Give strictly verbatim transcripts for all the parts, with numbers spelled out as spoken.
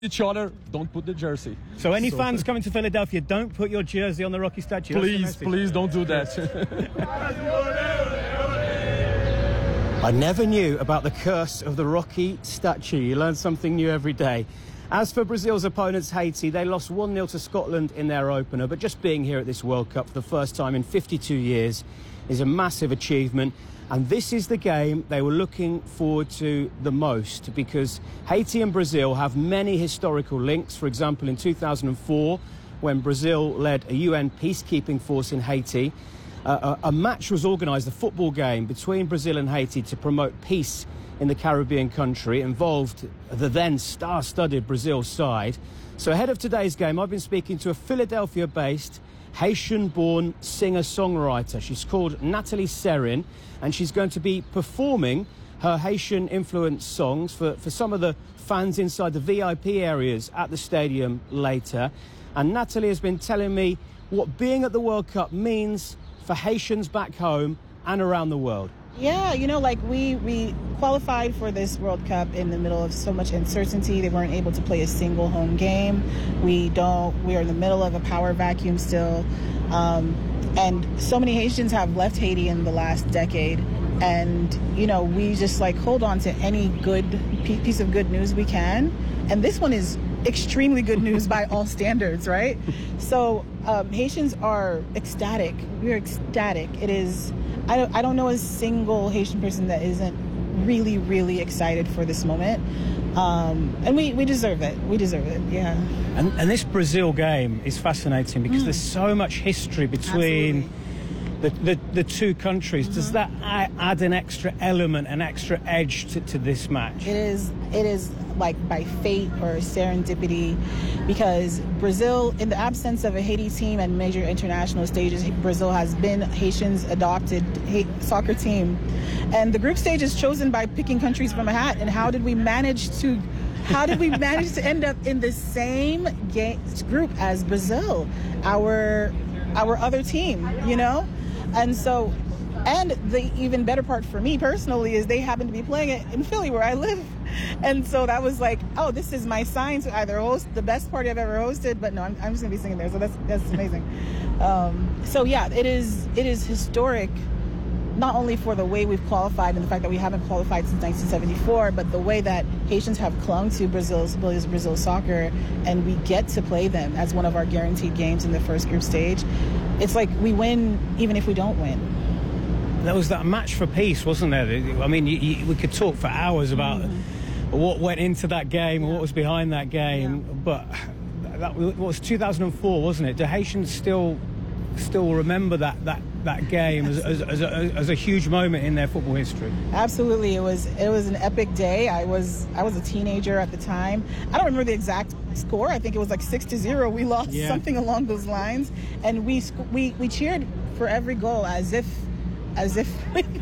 each other, don't put the jersey. So any so, fans coming to Philadelphia, don't put your jersey on the Rocky statue. Please, please don't do that. I never knew about the curse of the Rocky statue. You learn something new every day. As for Brazil's opponents, Haiti, they lost one nil to Scotland in their opener, but just being here at this World Cup for the first time in fifty-two years is a massive achievement. And this is the game they were looking forward to the most, because Haiti and Brazil have many historical links. For example, in two thousand four, when Brazil led a U N peacekeeping force in Haiti, uh, a, a match was organised, a football game between Brazil and Haiti to promote peace in the Caribbean country. It involved the then star-studded Brazil side. So ahead of today's game, I've been speaking to a Philadelphia-based Haitian-born singer-songwriter. She's called Nathalie Serin, and she's going to be performing her Haitian-influenced songs for, for some of the fans inside the V I P areas at the stadium later. And Nathalie has been telling me what being at the World Cup means for Haitians back home and around the world. Yeah, you know, like we, we qualified for this World Cup in the middle of so much uncertainty. They weren't able to play a single home game. We don't, we are in the middle of a power vacuum still. Um, and so many Haitians have left Haiti in the last decade. And, you know, we just like hold on to any good piece of good news we can. And this one is extremely good news by all standards, right? So um, Haitians are ecstatic. We're ecstatic. It is... I don't, I don't know a single Haitian person that isn't really, really excited for this moment. Um, and we, we deserve it. We deserve it, yeah. And, and this Brazil game is fascinating because mm. there's so much history between the, the, the two countries. Mm-hmm. Does that add an extra element, an extra edge to, to this match? It is, it is like by fate or serendipity, because Brazil, in the absence of a Haiti team and major international stages, Brazil has been Haitians' adopted soccer team. And the group stage is chosen by picking countries from a hat. And how did we manage to how did we manage to end up in the same game, group as Brazil, our our other team, you know? And so, and the even better part for me personally is they happen to be playing it in Philly, where I live. And so that was like, oh, this is my sign to either host the best party I've ever hosted, but no, I'm, I'm just gonna be singing there. So that's that's amazing. Um, so yeah, it is it is historic, not only for the way we've qualified and the fact that we haven't qualified since nineteen seventy-four, but the way that Haitians have clung to Brazil's Brazil soccer, and we get to play them as one of our guaranteed games in the first group stage. It's like we win even if we don't win. There was that match for peace, wasn't there? I mean, you, you, we could talk for hours about mm. what went into that game and what was behind that game, yeah. but that was two thousand four, wasn't it? Do Haitians still still remember that that, that game as, as, as, a, as a huge moment in their football history? Absolutely. It was it was an epic day. I was I was a teenager at the time. I don't remember the exact score. I think it was like six to zero. We lost yeah. something along those lines, and we we we cheered for every goal as if as if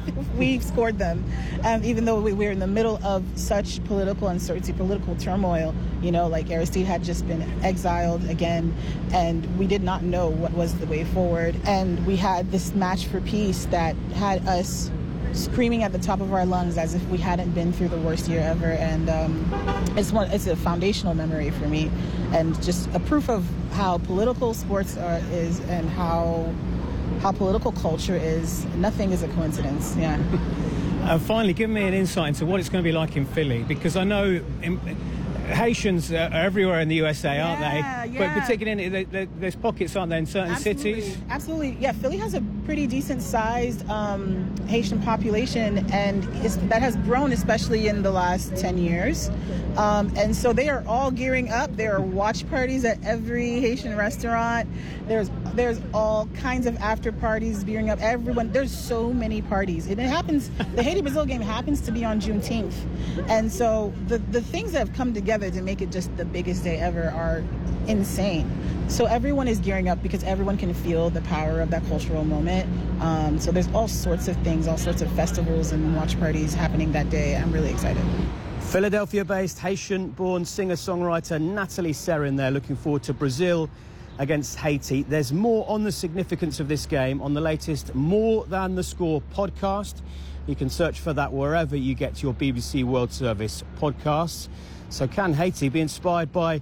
we scored them, um, even though we were in the middle of such political uncertainty, political turmoil. You know, like Aristide had just been exiled again, and we did not know what was the way forward. And we had this match for peace that had us screaming at the top of our lungs as if we hadn't been through the worst year ever. And um, it's one, it's a foundational memory for me, and just a proof of how political sports are, is, and how how political culture is. Nothing is a coincidence. Yeah. Uh, finally, give me an insight into what it's going to be like in Philly, because I know in, Haitians are everywhere in the U S A, aren't yeah, they? Yeah. But particularly, in, there's pockets, aren't there, in certain Absolutely. cities? Absolutely. Yeah, Philly has a pretty decent-sized um, Haitian population, and it's, that has grown, especially in the last ten years. Um, and so they are all gearing up. There are watch parties at every Haitian restaurant. There's there's all kinds of after parties gearing up. Everyone, there's so many parties. And it happens, the Haiti-Brazil game happens to be on Juneteenth. And so the, the things that have come together to make it just the biggest day ever are insane. So everyone is gearing up because everyone can feel the power of that cultural moment. Um, so there's all sorts of things, all sorts of festivals and watch parties happening that day. I'm really excited. Philadelphia-based Haitian-born singer-songwriter Nathalie Serin there, looking forward to Brazil against Haiti. There's more on the significance of this game on the latest More Than the Score podcast. You can search for that wherever you get your B B C World Service podcasts. So can Haiti be inspired by